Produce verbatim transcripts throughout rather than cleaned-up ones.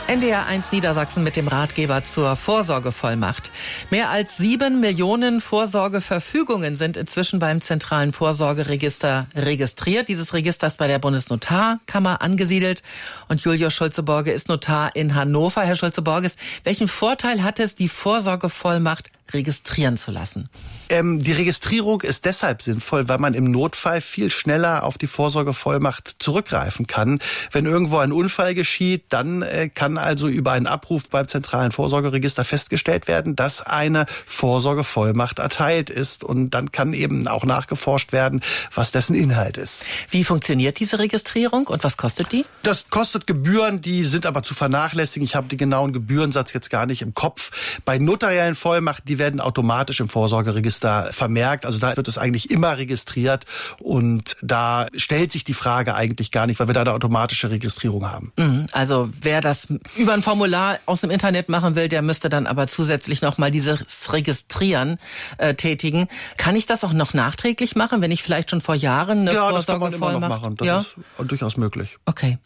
N D R eins Niedersachsen mit dem Ratgeber zur Vorsorgevollmacht. Mehr als sieben Millionen Vorsorgeverfügungen sind inzwischen beim zentralen Vorsorgeregister registriert. Dieses Register ist bei der Bundesnotarkammer angesiedelt. Und Julius Schulze-Borge ist Notar in Hannover. Herr Schulze-Borges, welchen Vorteil hat es, die Vorsorgevollmacht registrieren zu lassen? Ähm, die Registrierung ist deshalb sinnvoll, weil man im Notfall viel schneller auf die Vorsorgevollmacht zurückgreifen kann. Wenn irgendwo ein Unfall geschieht, dann äh, kann also über einen Abruf beim zentralen Vorsorgeregister festgestellt werden, dass eine Vorsorgevollmacht erteilt ist. Und dann kann eben auch nachgeforscht werden, was dessen Inhalt ist. Wie funktioniert diese Registrierung und was kostet die? Das kostet Gebühren, die sind aber zu vernachlässigen. Ich habe die genauen Gebührensatz jetzt gar nicht im Kopf. Bei notariellen Vollmachten, die werden automatisch im Vorsorgeregister vermerkt. Also da wird es eigentlich immer registriert und da stellt sich die Frage eigentlich gar nicht, weil wir da eine automatische Registrierung haben. Also wer das über ein Formular aus dem Internet machen will, der müsste dann aber zusätzlich nochmal dieses Registrieren äh, tätigen. Kann ich das auch noch nachträglich machen, wenn ich vielleicht schon vor Jahren eine ja, Vorsorgevollmacht... Ja, das kann man immer noch machen. Das ja? ist durchaus möglich. Okay.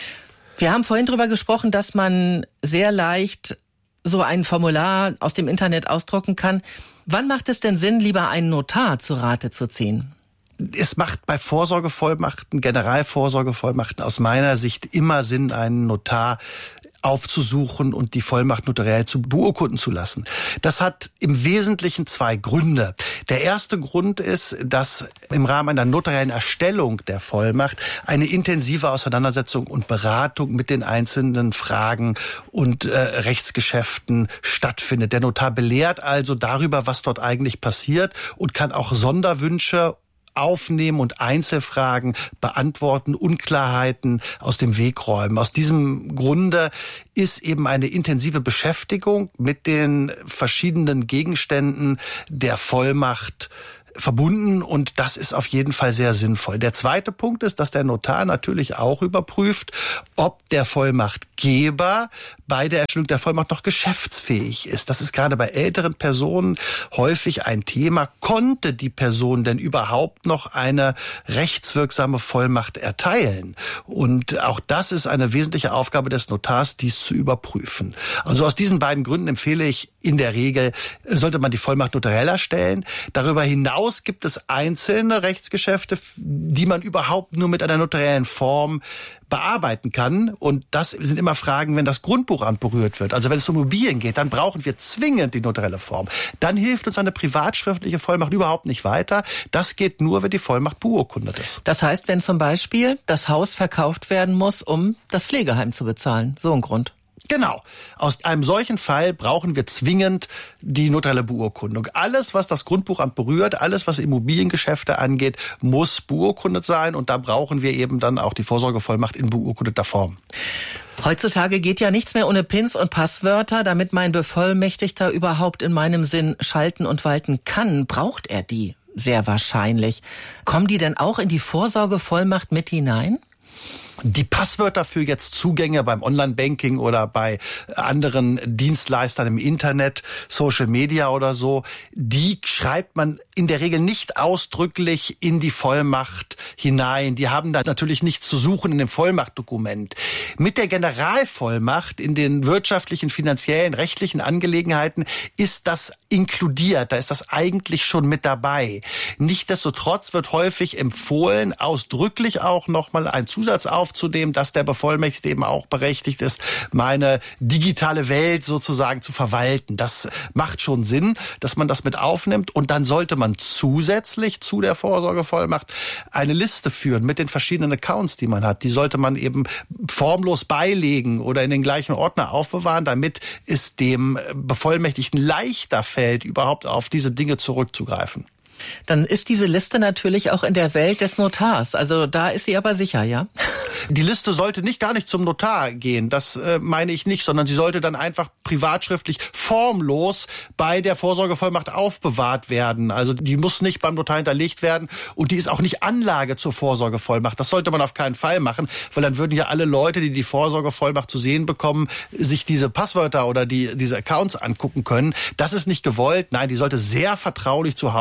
Wir haben vorhin drüber gesprochen, dass man sehr leicht so ein Formular aus dem Internet ausdrucken kann. Wann macht es denn Sinn, lieber einen Notar zu Rate zu ziehen? Es macht bei Vorsorgevollmachten, Generalvorsorgevollmachten aus meiner Sicht immer Sinn, einen Notar aufzusuchen und die Vollmacht notariell zu beurkunden zu lassen. Das hat im Wesentlichen zwei Gründe. Der erste Grund ist, dass im Rahmen einer notariellen Erstellung der Vollmacht eine intensive Auseinandersetzung und Beratung mit den einzelnen Fragen und äh, Rechtsgeschäften stattfindet. Der Notar belehrt also darüber, was dort eigentlich passiert und kann auch Sonderwünsche aufnehmen und Einzelfragen beantworten, Unklarheiten aus dem Weg räumen. Aus diesem Grunde ist eben eine intensive Beschäftigung mit den verschiedenen Gegenständen der Vollmacht verbunden und das ist auf jeden Fall sehr sinnvoll. Der zweite Punkt ist, dass der Notar natürlich auch überprüft, ob der Vollmachtgeber bei der Erstellung der Vollmacht noch geschäftsfähig ist. Das ist gerade bei älteren Personen häufig ein Thema. Konnte die Person denn überhaupt noch eine rechtswirksame Vollmacht erteilen? Und auch das ist eine wesentliche Aufgabe des Notars, dies zu überprüfen. Also aus diesen beiden Gründen empfehle ich in der Regel, sollte man die Vollmacht notariell erstellen. Darüber hinaus gibt es einzelne Rechtsgeschäfte, die man überhaupt nur mit einer notariellen Form bearbeiten kann. Und das sind immer Fragen, wenn das Grundbuchamt berührt wird. Also wenn es um Immobilien geht, dann brauchen wir zwingend die notarielle Form. Dann hilft uns eine privatschriftliche Vollmacht überhaupt nicht weiter. Das geht nur, wenn die Vollmacht beurkundet ist. Das heißt, wenn zum Beispiel das Haus verkauft werden muss, um das Pflegeheim zu bezahlen. So ein Grund. Genau. Aus einem solchen Fall brauchen wir zwingend die notarielle Beurkundung. Alles, was das Grundbuchamt berührt, alles, was Immobiliengeschäfte angeht, muss beurkundet sein. Und da brauchen wir eben dann auch die Vorsorgevollmacht in beurkundeter Form. Heutzutage geht ja nichts mehr ohne Pins und Passwörter. Damit mein Bevollmächtigter überhaupt in meinem Sinn schalten und walten kann, braucht er die sehr wahrscheinlich. Kommen die denn auch in die Vorsorgevollmacht mit hinein? Die Passwörter für jetzt Zugänge beim Online-Banking oder bei anderen Dienstleistern im Internet, Social Media oder so, die schreibt man in der Regel nicht ausdrücklich in die Vollmacht hinein. Die haben da natürlich nichts zu suchen in dem Vollmachtdokument. Mit der Generalvollmacht in den wirtschaftlichen, finanziellen, rechtlichen Angelegenheiten ist das inkludiert. Da ist das eigentlich schon mit dabei. Nichtsdestotrotz wird häufig empfohlen, ausdrücklich auch nochmal ein Zusatz aufzunehmen, dass der Bevollmächtigte eben auch berechtigt ist, meine digitale Welt sozusagen zu verwalten. Das macht schon Sinn, dass man das mit aufnimmt und dann sollte man zusätzlich zu der Vorsorgevollmacht eine Liste führen mit den verschiedenen Accounts, die man hat. Die sollte man eben formlos beilegen oder in den gleichen Ordner aufbewahren, damit es dem Bevollmächtigten leichter fällt, überhaupt auf diese Dinge zurückzugreifen. Dann ist diese Liste natürlich auch in der Welt des Notars. Also da ist sie aber sicher, ja? Die Liste sollte nicht gar nicht zum Notar gehen, das äh, meine ich nicht, sondern sie sollte dann einfach privatschriftlich formlos bei der Vorsorgevollmacht aufbewahrt werden. Also die muss nicht beim Notar hinterlegt werden und die ist auch nicht Anlage zur Vorsorgevollmacht. Das sollte man auf keinen Fall machen, weil dann würden ja alle Leute, die die Vorsorgevollmacht zu sehen bekommen, sich diese Passwörter oder die diese Accounts angucken können. Das ist nicht gewollt. Nein, die sollte sehr vertraulich zu Hause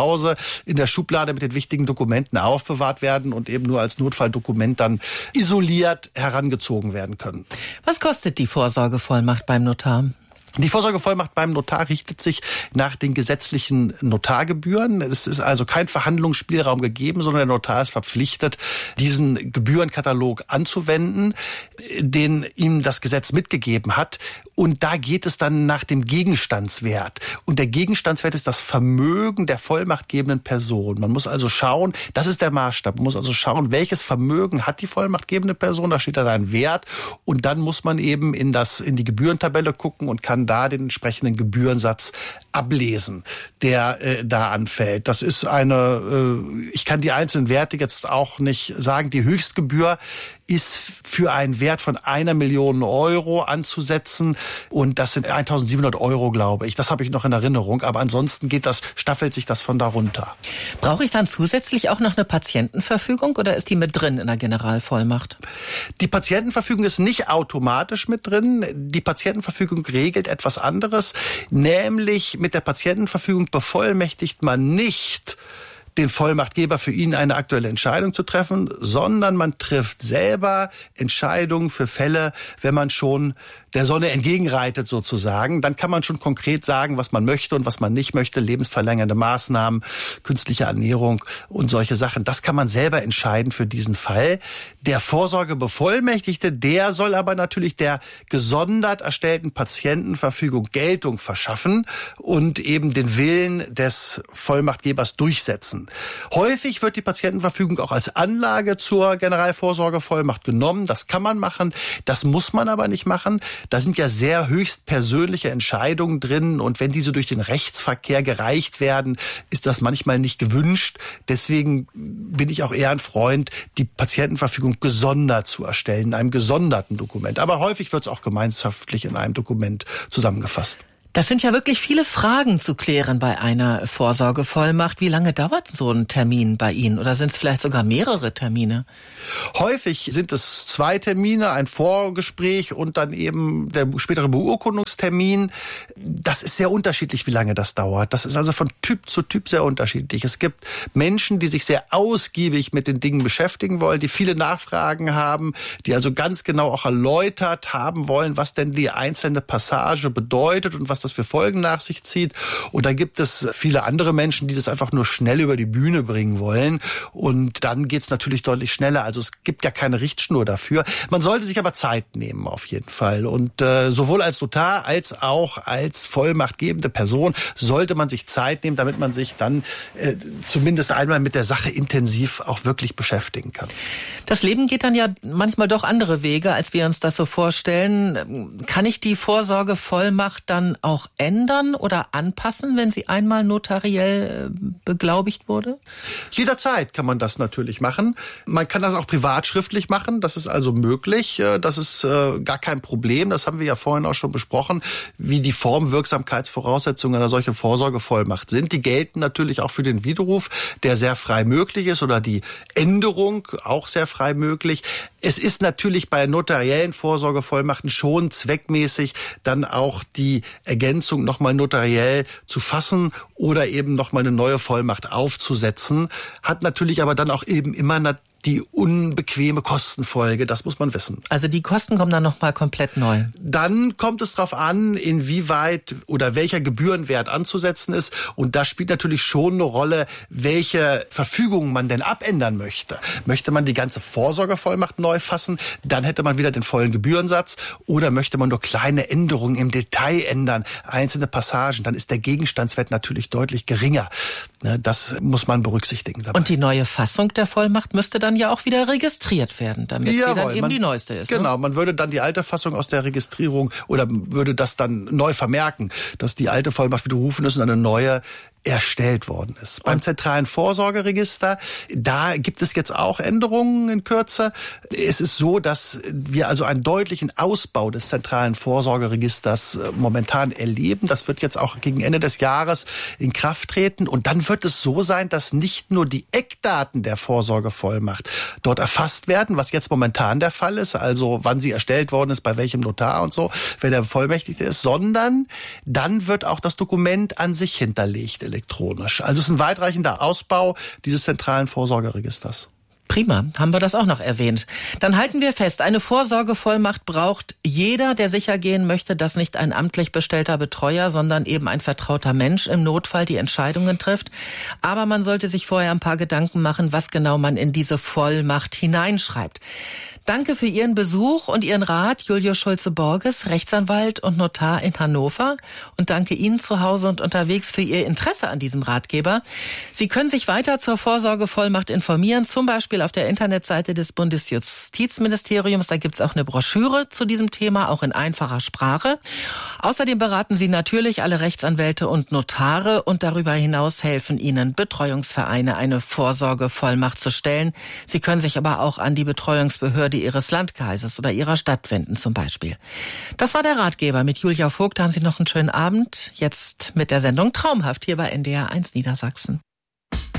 in der Schublade mit den wichtigen Dokumenten aufbewahrt werden und eben nur als Notfalldokument dann isoliert herangezogen werden können. Was kostet die Vorsorgevollmacht beim Notar? Die Vorsorgevollmacht beim Notar richtet sich nach den gesetzlichen Notargebühren. Es ist also kein Verhandlungsspielraum gegeben, sondern der Notar ist verpflichtet, diesen Gebührenkatalog anzuwenden, den ihm das Gesetz mitgegeben hat. Und da geht es dann nach dem Gegenstandswert. Und der Gegenstandswert ist das Vermögen der vollmachtgebenden Person. Man muss also schauen, das ist der Maßstab. Man muss also schauen, welches Vermögen hat die vollmachtgebende Person. Da steht dann ein Wert. Und dann muss man eben in das, in die Gebührentabelle gucken und kann da den entsprechenden Gebührensatz ablesen, der äh, da anfällt. Das ist eine, äh, ich kann die einzelnen Werte jetzt auch nicht sagen. Die Höchstgebühr ist für einen Wert von einer Million Euro anzusetzen. Und das sind eintausendsiebenhundert Euro, glaube ich. Das habe ich noch in Erinnerung. Aber ansonsten geht das, staffelt sich das von darunter. Brauche ich dann zusätzlich auch noch eine Patientenverfügung oder ist die mit drin in der Generalvollmacht? Die Patientenverfügung ist nicht automatisch mit drin. Die Patientenverfügung regelt etwas anderes. Nämlich mit der Patientenverfügung bevollmächtigt man nicht den Vollmachtgeber für ihn eine aktuelle Entscheidung zu treffen, sondern man trifft selber Entscheidungen für Fälle, wenn man schon der Sonne entgegenreitet sozusagen. Dann kann man schon konkret sagen, was man möchte und was man nicht möchte, lebensverlängernde Maßnahmen, künstliche Ernährung und solche Sachen. Das kann man selber entscheiden für diesen Fall. Der Vorsorgebevollmächtigte, der soll aber natürlich der gesondert erstellten Patientenverfügung Geltung verschaffen und eben den Willen des Vollmachtgebers durchsetzen. Häufig wird die Patientenverfügung auch als Anlage zur Generalvorsorgevollmacht genommen. Das kann man machen, das muss man aber nicht machen. Da sind ja sehr höchst persönliche Entscheidungen drin und wenn diese durch den Rechtsverkehr gereicht werden, ist das manchmal nicht gewünscht. Deswegen bin ich auch eher ein Freund, die Patientenverfügung gesondert zu erstellen, in einem gesonderten Dokument. Aber häufig wird es auch gemeinschaftlich in einem Dokument zusammengefasst. Das sind ja wirklich viele Fragen zu klären bei einer Vorsorgevollmacht. Wie lange dauert so ein Termin bei Ihnen? Oder sind es vielleicht sogar mehrere Termine? Häufig sind es zwei Termine, ein Vorgespräch und dann eben der spätere Beurkundungstermin. Das ist sehr unterschiedlich, wie lange das dauert. Das ist also von Typ zu Typ sehr unterschiedlich. Es gibt Menschen, die sich sehr ausgiebig mit den Dingen beschäftigen wollen, die viele Nachfragen haben, die also ganz genau auch erläutert haben wollen, was denn die einzelne Passage bedeutet und was das für Folgen nach sich zieht. Und da gibt es viele andere Menschen, die das einfach nur schnell über die Bühne bringen wollen. Und dann geht's natürlich deutlich schneller. Also es gibt ja keine Richtschnur dafür. Man sollte sich aber Zeit nehmen auf jeden Fall. Und äh, sowohl als Notar als auch als vollmachtgebende Person sollte man sich Zeit nehmen, damit man sich dann äh, zumindest einmal mit der Sache intensiv auch wirklich beschäftigen kann. Das Leben geht dann ja manchmal doch andere Wege, als wir uns das so vorstellen. Kann ich die Vorsorgevollmacht dann auch auch ändern oder anpassen, wenn sie einmal notariell beglaubigt wurde? Jederzeit kann man das natürlich machen. Man kann das auch privat schriftlich machen. Das ist also möglich. Das ist gar kein Problem. Das haben wir ja vorhin auch schon besprochen, wie die Formwirksamkeitsvoraussetzungen einer solchen Vorsorgevollmacht sind. Die gelten natürlich auch für den Widerruf, der sehr frei möglich ist, oder die Änderung auch sehr frei möglich. Es ist natürlich bei notariellen Vorsorgevollmachten schon zweckmäßig, dann auch die Ergänzung nochmal notariell zu fassen oder eben nochmal eine neue Vollmacht aufzusetzen. Hat natürlich aber dann auch eben immer die unbequeme Kostenfolge, das muss man wissen. Also die Kosten kommen dann nochmal komplett neu? Dann kommt es darauf an, inwieweit oder welcher Gebührenwert anzusetzen ist. Und da spielt natürlich schon eine Rolle, welche Verfügungen man denn abändern möchte. Möchte man die ganze Vorsorgevollmacht neu fassen, dann hätte man wieder den vollen Gebührensatz. Oder möchte man nur kleine Änderungen im Detail ändern, einzelne Passagen, dann ist der Gegenstandswert natürlich deutlich geringer. Das muss man berücksichtigen dabei. Und die neue Fassung der Vollmacht müsste dann ja auch wieder registriert werden, damit Jawohl, sie dann eben man, die neueste ist. Genau, ne? Man würde dann die alte Fassung aus der Registrierung oder würde das dann neu vermerken, dass die alte Vollmacht widerrufen ist und eine neue erstellt worden ist. Beim zentralen Vorsorgeregister, da gibt es jetzt auch Änderungen in Kürze. Es ist so, dass wir also einen deutlichen Ausbau des zentralen Vorsorgeregisters momentan erleben. Das wird jetzt auch gegen Ende des Jahres in Kraft treten. Und dann wird es so sein, dass nicht nur die Eckdaten der Vorsorgevollmacht dort erfasst werden, was jetzt momentan der Fall ist, also wann sie erstellt worden ist, bei welchem Notar und so, wer der Bevollmächtigte ist, sondern dann wird auch das Dokument an sich hinterlegt elektronisch. Also es ist ein weitreichender Ausbau dieses zentralen Vorsorgeregisters. Prima, haben wir das auch noch erwähnt. Dann halten wir fest, eine Vorsorgevollmacht braucht jeder, der sicher gehen möchte, dass nicht ein amtlich bestellter Betreuer, sondern eben ein vertrauter Mensch im Notfall die Entscheidungen trifft. Aber man sollte sich vorher ein paar Gedanken machen, was genau man in diese Vollmacht hineinschreibt. Danke für Ihren Besuch und Ihren Rat, Julius Schulze-Borges, Rechtsanwalt und Notar in Hannover. Und danke Ihnen zu Hause und unterwegs für Ihr Interesse an diesem Ratgeber. Sie können sich weiter zur Vorsorgevollmacht informieren, zum Beispiel auf der Internetseite des Bundesjustizministeriums. Da gibt's auch eine Broschüre zu diesem Thema, auch in einfacher Sprache. Außerdem beraten Sie natürlich alle Rechtsanwälte und Notare und darüber hinaus helfen Ihnen Betreuungsvereine, eine Vorsorgevollmacht zu stellen. Sie können sich aber auch an die Betreuungsbehörde Ihres Landkreises oder Ihrer Stadt wenden zum Beispiel. Das war der Ratgeber mit Julia Vogt. Da haben Sie noch einen schönen Abend. Jetzt mit der Sendung Traumhaft hier bei N D R eins Niedersachsen.